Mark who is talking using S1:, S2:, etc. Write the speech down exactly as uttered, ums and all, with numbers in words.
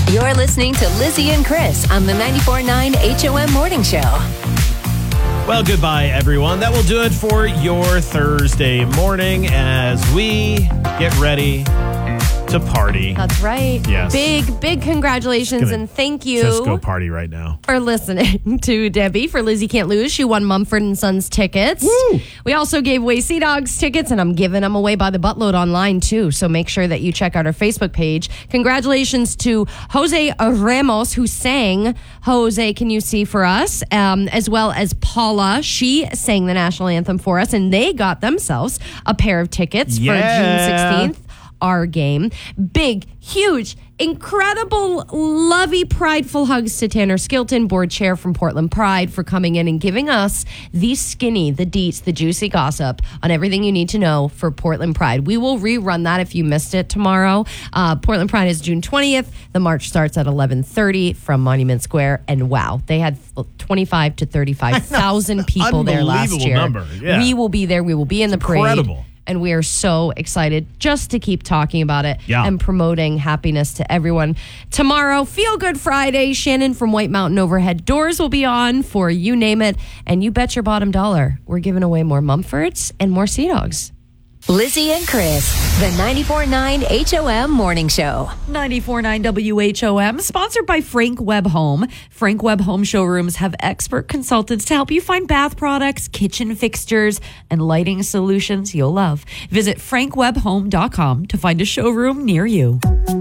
S1: You're listening to Lizzie and Chris on the ninety-four point nine H O M Morning Show.
S2: Well, goodbye, everyone. That will do it for your Thursday morning as we get ready to party.
S3: That's right.
S2: Yes.
S3: Big, big congratulations and thank you.
S2: Just go party right now.
S3: For listening to Debbie for Lizzie Can't Lose. She won Mumford and Sons tickets.
S2: Woo!
S3: We also gave away Sea Dogs tickets, and I'm giving them away by the buttload online too. So make sure that you check out our Facebook page. Congratulations to Jose Ramos, who sang Jose Can You See for us, um, as well as Paula. She sang the national anthem for us, and they got themselves a pair of tickets
S2: Yeah.
S3: for June sixteenth. Our game. Big, huge, incredible, lovey, prideful hugs to Tanner Skilton, board chair from Portland Pride, for coming in and giving us the skinny, the deets, the juicy gossip on everything you need to know for Portland Pride. We will rerun that if you missed it tomorrow. Uh, Portland Pride is June twentieth. The march starts at eleven thirty from Monument Square. And wow, they had twenty-five to thirty-five thousand people there last
S2: Unbelievable
S3: year.
S2: number. Yeah.
S3: We will be there. We will be in the parade.
S2: Incredible.
S3: And we are so excited just to keep talking about it
S2: Yeah.
S3: and promoting happiness to everyone. Tomorrow, Feel Good Friday. Shannon from White Mountain Overhead Doors will be on for You Name It. And you bet your bottom dollar, we're giving away more Mumfords and more Sea Dogs.
S1: Lizzie and Chris, the ninety-four point nine H O M Morning Show.
S4: ninety-four point nine W H O M, sponsored by Frank Webb Home. Frank Webb Home showrooms have expert consultants to help you find bath products, kitchen fixtures, and lighting solutions you'll love. Visit frank webb home dot com to find a showroom near you.